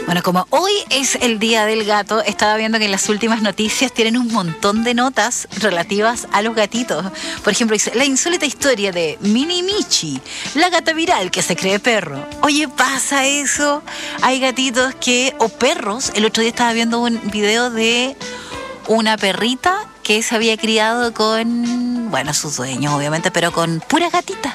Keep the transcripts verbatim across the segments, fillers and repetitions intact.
Bueno, como hoy es el Día del Gato, estaba viendo que en las últimas noticias tienen un montón de notas relativas a los gatitos. Por ejemplo, dice, la insólita historia de Mini Michi, la gata viral que se cree perro. Oye, pasa eso. Hay gatitos que, o perros, el otro día estaba viendo un video de una perrita que se había criado con, bueno, sus dueños obviamente, pero con pura gatita.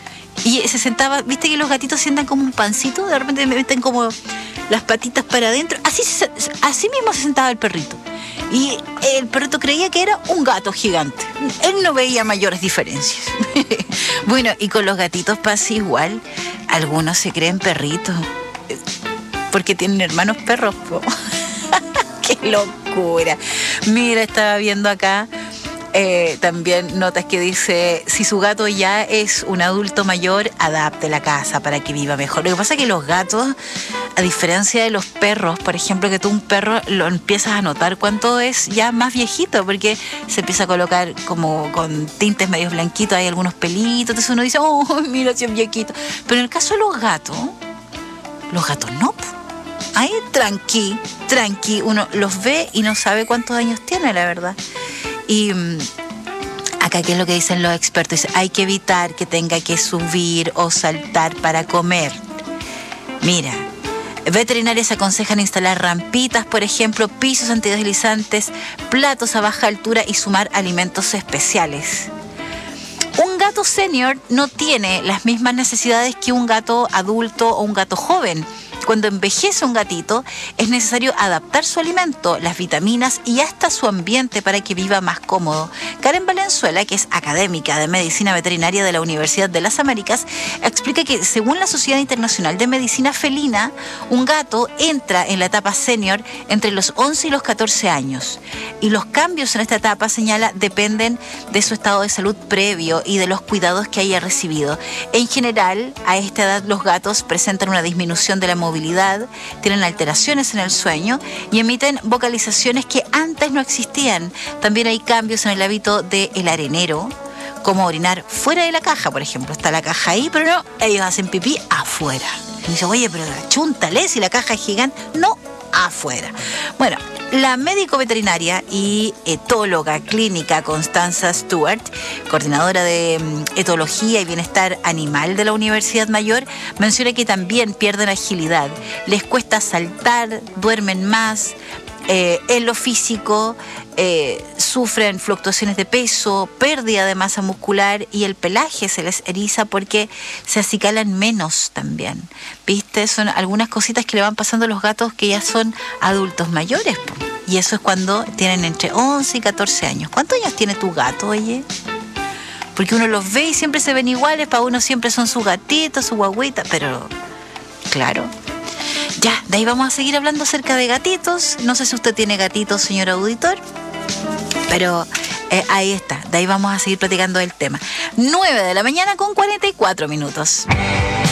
Y se sentaba, viste que los gatitos sientan como un pancito, de repente me meten como las patitas para adentro. Así, se, así mismo se sentaba el perrito. Y el perrito creía que era un gato gigante. Él no veía mayores diferencias. Bueno, y con los gatitos pasa igual. Algunos se creen perritos porque tienen hermanos perros, po. ¡Qué locura! Mira, estaba viendo acá Eh, también notas que dice, si su gato ya es un adulto mayor, adapte la casa para que viva mejor. Lo que pasa es que los gatos, a diferencia de los perros, por ejemplo, que tú un perro lo empiezas a notar cuánto es ya más viejito, porque se empieza a colocar como con tintes medios blanquitos, hay algunos pelitos, entonces uno dice, oh, mira si es viejito. Pero en el caso de los gatos, los gatos no. Ahí tranqui, tranqui, uno los ve y no sabe cuántos años tiene, la verdad. Y acá, ¿qué es lo que dicen los expertos? Hay que evitar que tenga que subir o saltar para comer. Mira, veterinarios aconsejan instalar rampitas, por ejemplo, pisos antideslizantes, platos a baja altura y sumar alimentos especiales. Un gato senior no tiene las mismas necesidades que un gato adulto o un gato joven. Cuando envejece un gatito, es necesario adaptar su alimento, las vitaminas y hasta su ambiente para que viva más cómodo. Karen Valenzuela, que es académica de Medicina Veterinaria de la Universidad de las Américas, explica que según la Sociedad Internacional de Medicina Felina, un gato entra en la etapa senior entre los once y los catorce años. Y los cambios en esta etapa, señala, dependen de su estado de salud previo y de los cuidados que haya recibido. En general, a esta edad los gatos presentan una disminución de la movilidad, tienen alteraciones en el sueño y emiten vocalizaciones que antes no existían. También hay cambios en el hábito del arenero, como orinar fuera de la caja, por ejemplo. Está la caja ahí, pero no, ellos hacen pipí afuera. Y dice, oye, pero chúntale, si la caja es gigante. No, afuera. Bueno, la médico veterinaria y etóloga clínica Constanza Stewart, coordinadora de etología y bienestar animal de la Universidad Mayor, menciona que también pierden agilidad, les cuesta saltar, duermen más, eh, en lo físico eh, sufren fluctuaciones de peso, pérdida de masa muscular y el pelaje se les eriza porque se acicalan menos también. ¿Viste? Son algunas cositas que le van pasando a los gatos que ya son adultos mayores. Y eso es cuando tienen entre once y catorce años. ¿Cuántos años tiene tu gato, oye? Porque uno los ve y siempre se ven iguales, para uno siempre son sus gatitos, su guagüita, pero claro. Ya, de ahí vamos a seguir hablando acerca de gatitos. No sé si usted tiene gatitos, señor auditor, pero eh, ahí está. De ahí vamos a seguir platicando del tema. nueve de la mañana con cuarenta y cuatro minutos.